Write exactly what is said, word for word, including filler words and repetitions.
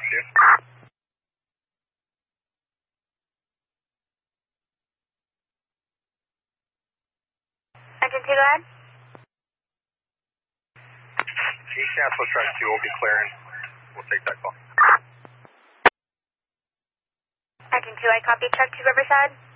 two. Engine two, go ahead. G Cancel Truck two will be clearing. We'll take that call. Engine two, I copy. Truck two, Riverside.